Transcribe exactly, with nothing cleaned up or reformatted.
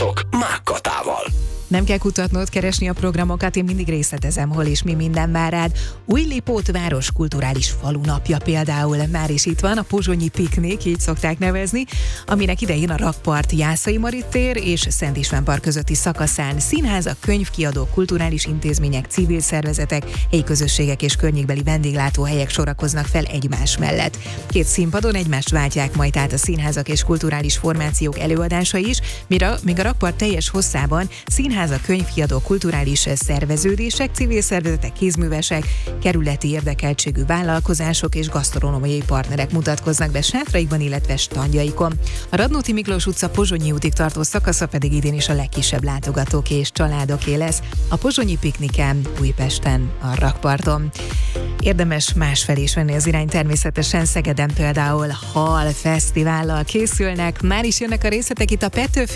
Sziasztok, Mák Katával. Nem kell kutatnod, keresni a programokat, én mindig részletezem, hol és mi minden vár rád. Újlipót város kulturális falunapja például már is itt van, a Pozsonyi Piknik, így szokták nevezni, aminek idején a rakpart Jászai Margit tér és Szent István park közötti szakaszán színházak, könyvkiadók, kulturális intézmények, civil szervezetek, helyi közösségek és környékbeli vendéglátóhelyek sorakoznak fel egymás mellett. Két színpadon egymást váltják majd át a színházak és kulturális formációk előadásai is, mire, míg a rakpart teljes hosszában színházak, könyvkiadók, kulturális szerveződések, civil szervezetek, kézművesek, kerületi érdekeltségű vállalkozások és gasztronómiai partnerek mutatkoznak be sátraikban, illetve standjaikon. A Radnóti Miklós utca Pozsonyi útig tartó szakasza pedig idén is a legkisebb látogatóké és családoké lesz. A Pozsonyi Pikniken, Újpesten, a rakparton. Érdemes másfelé is venni az irány, természetesen Szegeden például Hal Fesztivállal készülnek, már is jönnek a részletek itt a Petőfi